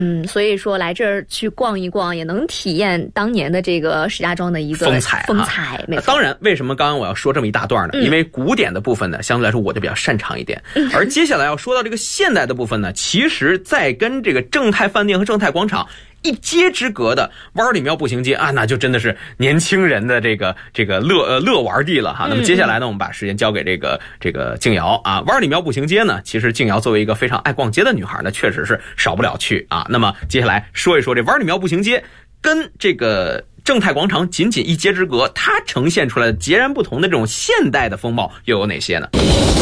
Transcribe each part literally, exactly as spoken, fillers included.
嗯，所以说来这儿去逛一逛，也能体验当年的这个石家庄的一个风采、啊。 风采，没错。 当然，为什么刚刚我要说这么一大段呢？ 嗯、 因为古典的部分呢，相对来说我就比较擅长一点。嗯、而接下来要说到这个现代的部分呢，其实在跟这个正泰饭店和正泰广场一街之隔的湾里庙步行街啊，那就真的是年轻人的这个这个乐呃乐玩地了哈。那么接下来呢，我们把时间交给这个这个静瑶啊。湾里庙步行街呢，其实静瑶作为一个非常爱逛街的女孩呢，确实是少不了去啊。那么接下来说一说这湾里庙步行街跟这个正泰广场仅仅一街之隔，它呈现出来的截然不同的这种现代的风貌又有哪些呢？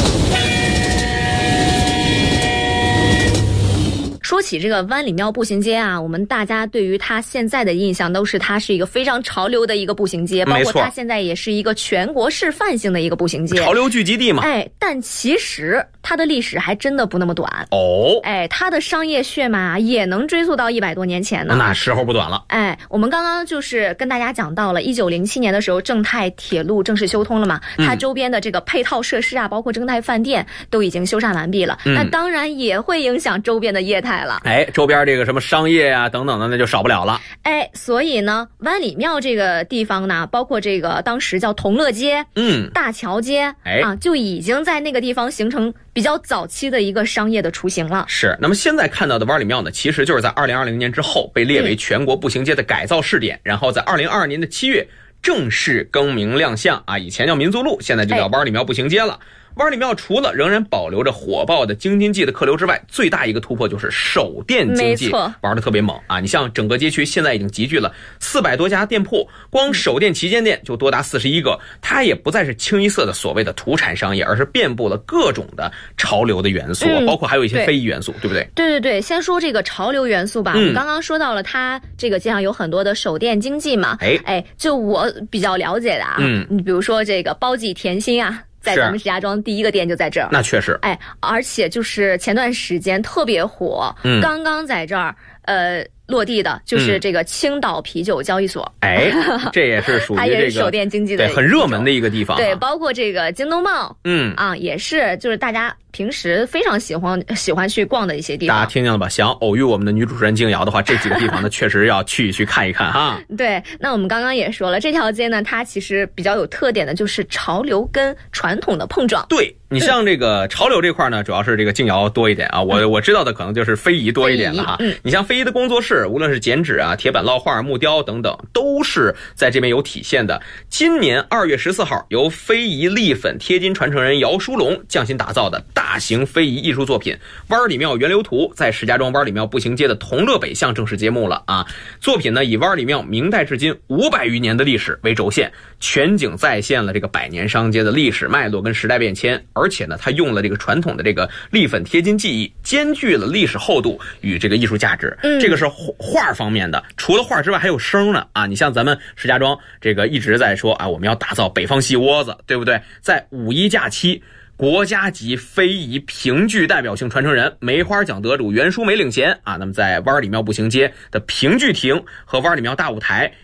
说起这个湾里庙步行街啊，我们大家对于它现在的印象都是它是一个非常潮流的一个步行街，包括它现在也是一个全国示范性的一个步行街， 潮流聚集地嘛。 哎，但其实它的历史还真的不那么短哦。 哎，它的商业血脉也能追溯到一百多年前呢。 那时候不短了。 哎，我们刚刚就是跟大家讲到了一九零七年的时候，正泰铁路正式修通了嘛，它周边的这个配套设施啊，包括正泰饭店都已经修缮完毕了，嗯、那当然也会影响周边的业态了。 哎，周边这个什么商业啊等等的，那就少不了了。 哎，所以呢，湾里庙这个地方呢，包括这个当时叫同乐街、嗯，大桥街，哎啊，就已经在那个地方形成比较早期的一个商业的雏形了。 是，那么现在看到的湾里庙呢，其实就是在二零二零年之后被列为全国步行街的改造试点，嗯、然后在二零二二年的七月正式更名亮相啊，以前叫民族路，现在就叫湾里庙步行街了。哎，湾里庙除了仍然保留着火爆的京津冀的客流之外，最大一个突破就是首店经济，玩得特别猛啊！你像整个街区现在已经集聚了四百多家店铺，光首店旗舰店就多达四十一个。它也不再是清一色的所谓的土产商业，而是遍布了各种的潮流的元素，嗯、包括还有一些非遗元素，对, 对不对？ 对对对，先说这个潮流元素吧。嗯、我们刚刚说到了它这个街上有很多的首店经济嘛，哎哎，就我比较了解的啊，嗯，你比如说这个包记甜心啊。在咱们石家庄第一个店就在这儿， 那确实， 哎，而且就是前段时间特别火，嗯，刚刚在这儿，呃。落地的就是这个青岛啤酒交易所， 嗯、哎，这也是属于这个它也是首店经济的对很热门的一个地方、啊， 对，包括这个京东茂，嗯啊，也是就是大家平时非常喜欢喜欢去逛的一些地方。 大家听见了吧？想偶遇我们的女主持人静瑶的话，这几个地方呢，确实要去一去看一看哈。 对，那我们刚刚也说了，这条街呢，它其实比较有特点的就是潮流跟传统的碰撞。 对。你像这个潮流这块呢，主要是这个静瑶多一点啊，我我知道的可能就是非遗多一点了哈。嗯，你像非遗的工作室，无论是剪纸啊、铁板烙画、木雕等等，都是在这边有体现的。今年二月十四号，由非遗立粉贴金传承人姚书龙匠心打造的大型非遗艺术作品《湾里庙源流图》在石家庄湾里庙步行街的同乐北巷正式揭幕了啊！作品呢以湾里庙明代至今五百余年的历史为轴线，全景再现了这个百年商街的历史脉络跟时代变迁。而且呢，他用了这个传统的这个立粉贴金技艺，兼具了历史厚度与这个艺术价值。嗯，这个是画方面的，除了画之外还有声呢啊！你像咱们石家庄这个一直在说啊，我们要打造北方戏窝子，对不对？在五一假期，国家级非遗评剧代表性传承人、梅花奖得主袁淑梅领衔啊，那么在湾里庙步行街的评剧亭和湾里庙大舞台